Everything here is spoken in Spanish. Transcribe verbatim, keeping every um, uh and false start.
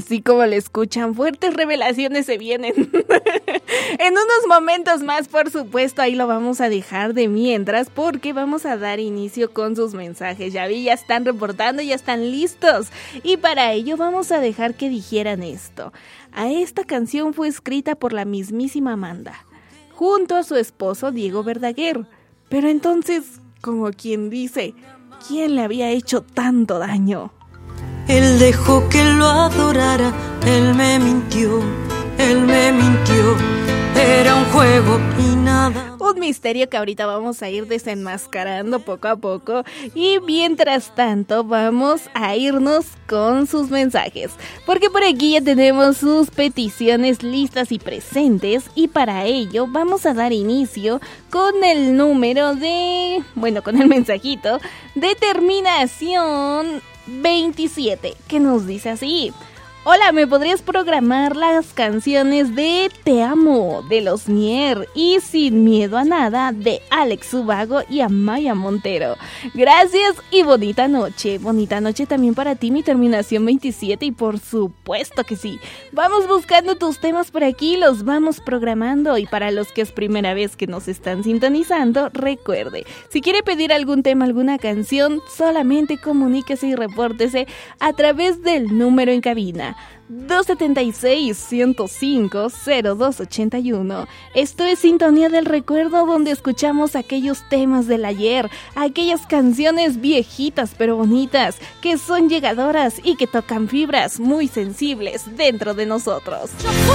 Así como lo escuchan, fuertes revelaciones se vienen. En unos momentos más, por supuesto, ahí lo vamos a dejar de mientras, porque vamos a dar inicio con sus mensajes. Ya vi, ya están reportando, ya están listos. Y para ello vamos a dejar que dijeran esto. A esta canción fue escrita por la mismísima Amanda, junto a su esposo Diego Verdaguer. Pero entonces, como quien dice, ¿quién le había hecho tanto daño? Él dejó que lo adorara, él me mintió, él me mintió, era un juego y nada. Un misterio que ahorita vamos a ir desenmascarando poco a poco, y mientras tanto vamos a irnos con sus mensajes, porque por aquí ya tenemos sus peticiones listas y presentes, y para ello vamos a dar inicio con el número de, bueno, con el mensajito de terminación veintisiete, que nos dice así: hola, ¿me podrías programar las canciones de Te Amo de los Mier y Sin Miedo a Nada de Alex Ubago y Amaya Montero? Gracias y bonita noche. Bonita noche también para ti, mi terminación veintisiete, y por supuesto que sí. Vamos buscando tus temas por aquí, los vamos programando, y para los que es primera vez que nos están sintonizando, recuerde, si quiere pedir algún tema, alguna canción, solamente comuníquese y repórtese a través del número en cabina dos siete seis, uno cero cinco, cero dos ocho uno. Esto es Sintonía del Recuerdo, donde escuchamos aquellos temas del ayer, aquellas canciones viejitas pero bonitas, que son llegadoras y que tocan fibras muy sensibles dentro de nosotros.